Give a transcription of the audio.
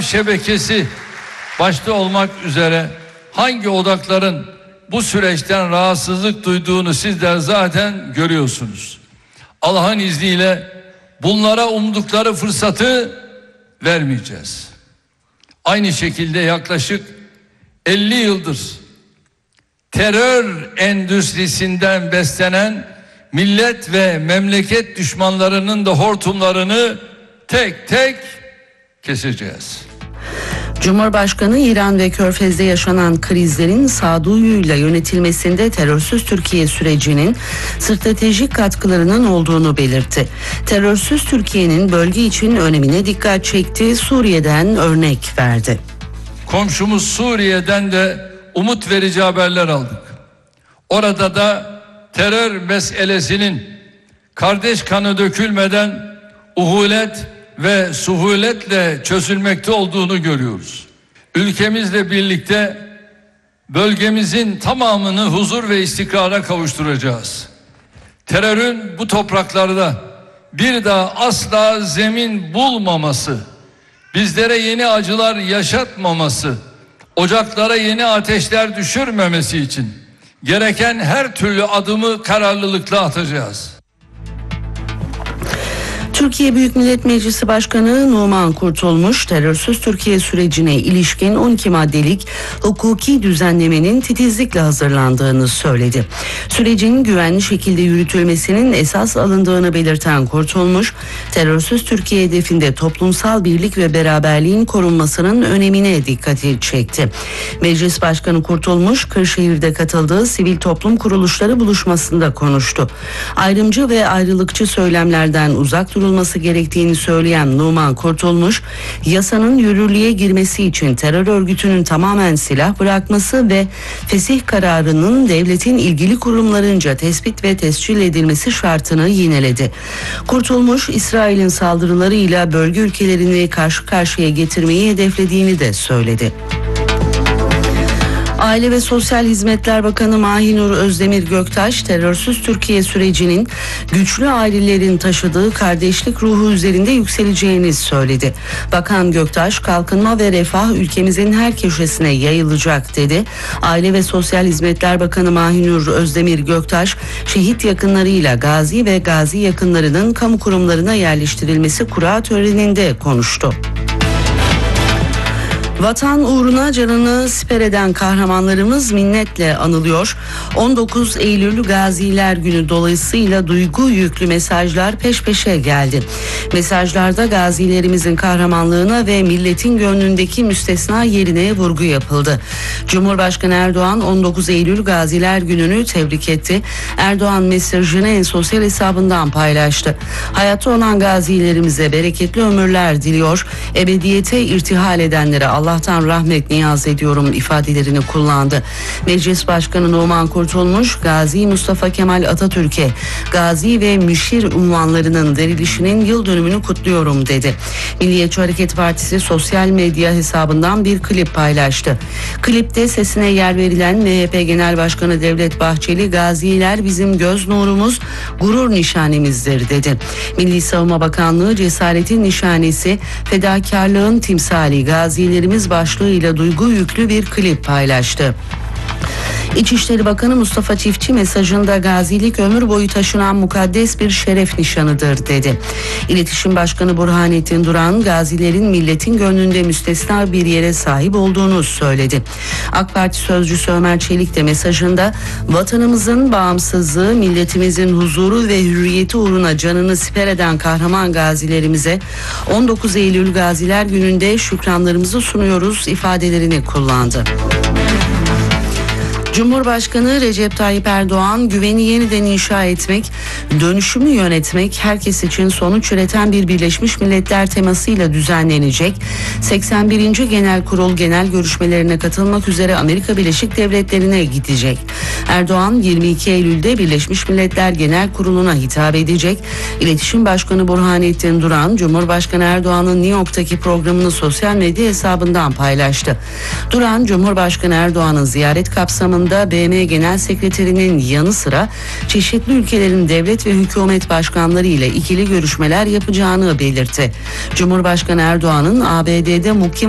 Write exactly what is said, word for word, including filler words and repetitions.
harp şebekesi başta olmak üzere hangi odakların bu süreçten rahatsızlık duyduğunu sizler zaten görüyorsunuz. Allah'ın izniyle bunlara umdukları fırsatı vermeyeceğiz. Aynı şekilde yaklaşık elli yıldır terör endüstrisinden beslenen millet ve memleket düşmanlarının da hortumlarını tek tek keseceğiz. Cumhurbaşkanı İran ve Körfez'de yaşanan krizlerin sağduyuyla yönetilmesinde terörsüz Türkiye sürecinin stratejik katkılarının olduğunu belirtti. Terörsüz Türkiye'nin bölge için önemine dikkat çekti, Suriye'den örnek verdi. Komşumuz Suriye'den de umut verici haberler aldık. Orada da terör meselesinin kardeş kanı dökülmeden uhulet ve suhuletle çözülmekte olduğunu görüyoruz. Ülkemizle birlikte bölgemizin tamamını huzur ve istikrara kavuşturacağız. Terörün bu topraklarda bir daha asla zemin bulmaması, bizlere yeni acılar yaşatmaması, ocaklara yeni ateşler düşürmemesi için gereken her türlü adımı kararlılıkla atacağız. Türkiye Büyük Millet Meclisi Başkanı Numan Kurtulmuş, terörsüz Türkiye sürecine ilişkin on iki maddelik hukuki düzenlemenin titizlikle hazırlandığını söyledi. Sürecin güvenli şekilde yürütülmesinin esas alındığını belirten Kurtulmuş, terörsüz Türkiye hedefinde toplumsal birlik ve beraberliğin korunmasının önemine dikkati çekti. Meclis Başkanı Kurtulmuş, Kırşehir'de katıldığı sivil toplum kuruluşları buluşmasında konuştu. Ayrımcı ve ayrılıkçı söylemlerden uzak durulması gerektiğini söyleyen Numan Kurtulmuş, yasanın yürürlüğe girmesi için terör örgütünün tamamen silah bırakması ve fesih kararının devletin ilgili kurumlarınca tespit ve tescil edilmesi şartını yineledi. Kurtulmuş, İsrail'in saldırılarıyla bölge ülkelerini karşı karşıya getirmeyi hedeflediğini de söyledi. Aile ve Sosyal Hizmetler Bakanı Mahinur Özdemir Göktaş, terörsüz Türkiye sürecinin güçlü ailelerin taşıdığı kardeşlik ruhu üzerinde yükseleceğini söyledi. Bakan Göktaş, kalkınma ve refah ülkemizin her köşesine yayılacak dedi. Aile ve Sosyal Hizmetler Bakanı Mahinur Özdemir Göktaş, şehit yakınlarıyla gazi ve gazi yakınlarının kamu kurumlarına yerleştirilmesi kura töreninde konuştu. Vatan uğruna canını siper eden kahramanlarımız minnetle anılıyor. on dokuz Eylül Gaziler Günü dolayısıyla duygu yüklü mesajlar peş peşe geldi. Mesajlarda gazilerimizin kahramanlığına ve milletin gönlündeki müstesna yerine vurgu yapıldı. Cumhurbaşkanı Erdoğan on dokuz Eylül Gaziler Günü'nü tebrik etti. Erdoğan mesajını en sosyal hesabından paylaştı. Hayatta olan gazilerimize bereketli ömürler diliyor. Ebediyete irtihal edenlere Allah Allah'tan rahmet niyaz ediyorum ifadelerini kullandı. Meclis Başkanı Numan Kurtulmuş, Gazi Mustafa Kemal Atatürk'e Gazi ve Müşir unvanlarının verilişinin yıl dönümünü kutluyorum dedi. Milliyetçi Hareket Partisi sosyal medya hesabından bir klip paylaştı. Klipte sesine yer verilen M H P Genel Başkanı Devlet Bahçeli, Gaziler bizim göz nurumuz, gurur nişanemizdir dedi. Milli Savunma Bakanlığı cesaretin nişanesi, fedakarlığın timsali gazilerimiz başlığıyla duygu yüklü bir klip paylaştı. İçişleri Bakanı Mustafa Çiftçi mesajında gazilik ömür boyu taşınan mukaddes bir şeref nişanıdır dedi. İletişim Başkanı Burhanettin Duran, gazilerin milletin gönlünde müstesna bir yere sahip olduğunu söyledi. AK Parti sözcüsü Ömer Çelik de mesajında vatanımızın bağımsızlığı, milletimizin huzuru ve hürriyeti uğruna canını siper eden kahraman gazilerimize on dokuz Eylül Gaziler Günü'nde şükranlarımızı sunuyoruz ifadelerini kullandı. Cumhurbaşkanı Recep Tayyip Erdoğan, güveni yeniden inşa etmek, dönüşümü yönetmek, herkes için sonuç üreten bir Birleşmiş Milletler temasıyla düzenlenecek seksen birinci Genel Kurul genel görüşmelerine katılmak üzere Amerika Birleşik Devletleri'ne gidecek. Erdoğan yirmi iki Eylül'de Birleşmiş Milletler Genel Kurulu'na hitap edecek. İletişim Başkanı Burhanettin Duran, Cumhurbaşkanı Erdoğan'ın New York'taki programını sosyal medya hesabından paylaştı. Duran, Cumhurbaşkanı Erdoğan'ın ziyaret kapsamında B M Genel Sekreterinin yanı sıra çeşitli ülkelerin devlet ve hükümet başkanları ile ikili görüşmeler yapacağını belirtti. Cumhurbaşkanı Erdoğan'ın A B D'de mukim